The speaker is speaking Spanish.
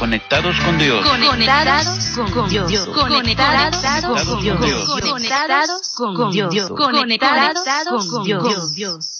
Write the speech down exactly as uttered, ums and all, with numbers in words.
Conectados con Dios. Conectados con Dios. Conectados con Dios. Conectados con Dios. Conectados con Dios.